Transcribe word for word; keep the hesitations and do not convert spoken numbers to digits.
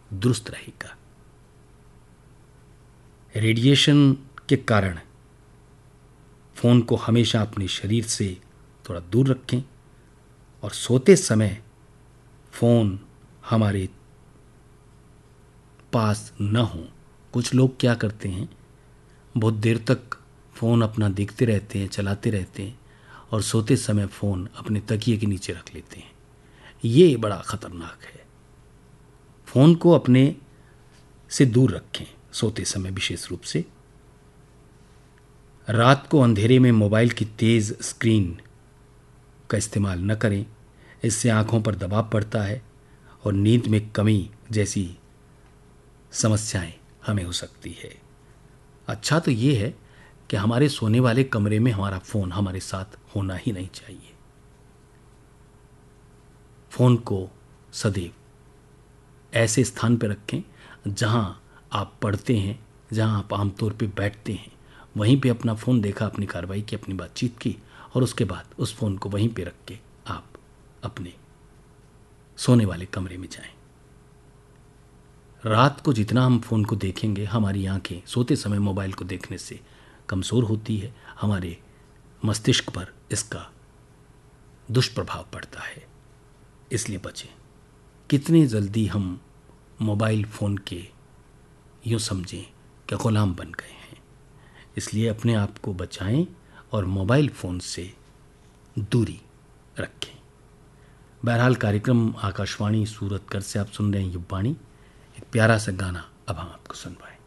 दुरुस्त रहेगा। रेडिएशन के कारण फ़ोन को हमेशा अपने शरीर से थोड़ा दूर रखें और सोते समय फ़ोन हमारे पास न हो। कुछ लोग क्या करते हैं, बहुत देर तक फ़ोन अपना देखते रहते हैं, चलाते रहते हैं और सोते समय फ़ोन अपने तकिए के नीचे रख लेते हैं। ये बड़ा ख़तरनाक है। फ़ोन को अपने से दूर रखें सोते समय विशेष रूप से। रात को अंधेरे में मोबाइल की तेज़ स्क्रीन का इस्तेमाल न करें, इससे आँखों पर दबाव पड़ता है और नींद में कमी जैसी समस्याएं हमें हो सकती है। अच्छा तो ये है कि हमारे सोने वाले कमरे में हमारा फ़ोन हमारे साथ होना ही नहीं चाहिए। फ़ोन को सदैव ऐसे स्थान पर रखें जहां आप पढ़ते हैं, जहां आप आमतौर पे बैठते हैं, वहीं पे अपना फ़ोन देखा, अपनी कार्रवाई की, अपनी बातचीत की और उसके बाद उस फ़ोन को वहीं पे रख के आप अपने सोने वाले कमरे में जाएं। रात को जितना हम फ़ोन को देखेंगे, हमारी आंखें सोते समय मोबाइल को देखने से कमज़ोर होती है, हमारे मस्तिष्क पर इसका दुष्प्रभाव पड़ता है। इसलिए बचें। कितने जल्दी हम मोबाइल फ़ोन के यूँ समझें कि ग़ुलाम बन गए हैं। इसलिए अपने आप को बचाएं और मोबाइल फ़ोन से दूरी रखें। बहरहाल कार्यक्रम आकाशवाणी सूरतगढ़ से आप सुन रहे हैं युवाणी। एक प्यारा सा गाना अब हम आपको सुनवाएं।